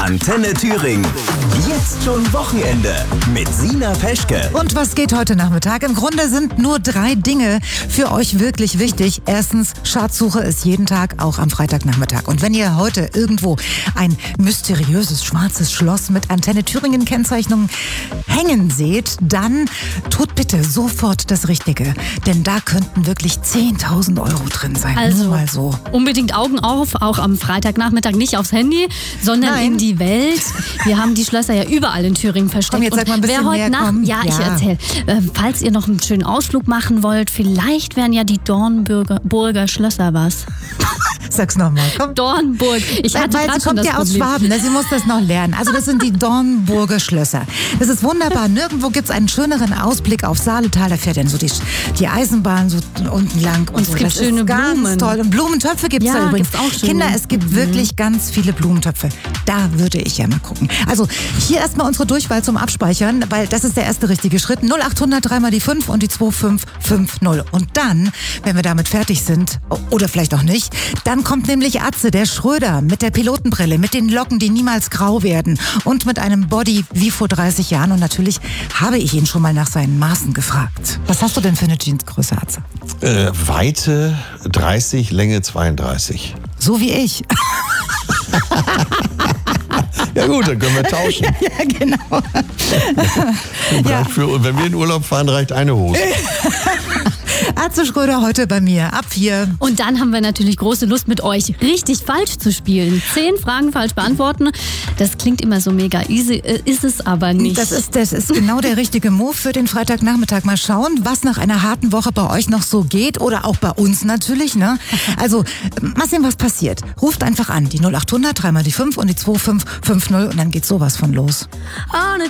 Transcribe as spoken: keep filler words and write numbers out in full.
Antenne Thüringen. Jetzt schon Wochenende mit Sina Peschke. Und was geht heute Nachmittag? Im Grunde sind nur drei Dinge für euch wirklich wichtig. Erstens, Schatzsuche ist jeden Tag, auch am Freitagnachmittag. Und wenn ihr heute irgendwo ein mysteriöses schwarzes Schloss mit Antenne Thüringen-Kennzeichnung hängen seht, dann tut bitte sofort das Richtige. Denn da könnten wirklich zehntausend Euro drin sein. Also Nur mal so. Unbedingt Augen auf, auch am Freitagnachmittag nicht aufs Handy, sondern Nein. in die Welt. Wir haben die Schlösser ja überall in Thüringen versteckt. Komm, jetzt sag mal ein bisschen wer heute mehr, Nacht, komm. ja, ich Ja. erzähle. Äh, falls ihr noch einen schönen Ausflug machen wollt, vielleicht wären ja die Dornburger Burger Schlösser was. Sag's nochmal, komm. Dornburg. Ich hatte Weil gerade sie schon kommt das ja aus Problem. Schwaben, ne? Sie muss das noch lernen. Also das sind die Dornburger Schlösser. Das ist wunderbar. Nirgendwo gibt's einen schöneren Ausblick auf Saaletal. Da fährt dann so die, die Eisenbahn so unten lang. Und, Und es so. gibt das schöne ist ganz Blumen. toll. Und Blumentöpfe gibt's Ja, da übrigens. gibt's auch schöne. Kinder, es gibt Mhm. wirklich ganz viele Blumentöpfe. Da würde ich ja mal gucken. Also hier erstmal unsere Durchwahl zum Abspeichern, weil das ist der erste richtige Schritt. null acht hundert drei mal die fünf und die zwei fünf fünf null. Und dann, wenn wir damit fertig sind, oder vielleicht auch nicht, dann kommt nämlich Atze, der Schröder, mit der Pilotenbrille, mit den Locken, die niemals grau werden und mit einem Body wie vor dreißig Jahren. Und natürlich habe ich ihn schon mal nach seinen Maßen gefragt. Was hast du denn für eine Jeansgröße, Atze? Äh, Weite dreißig, Länge zweiunddreißig. So wie ich. Ja gut, dann können wir tauschen. Ja, genau. Ja. Für, wenn wir in Urlaub fahren, reicht eine Hose. Atze Schröder heute bei mir ab vier. Und dann haben wir natürlich große Lust, mit euch richtig falsch zu spielen. Zehn Fragen falsch beantworten. Das klingt immer so mega easy, äh, ist es aber nicht. Das ist, das ist genau der richtige Move für den Freitagnachmittag. Mal schauen, was nach einer harten Woche bei euch noch so geht oder auch bei uns natürlich. Ne? Also mal sehen, was passiert. Ruft einfach an, die null acht hundert drei mal die fünf und die zwei fünf fünf null und dann geht sowas von los. Ohne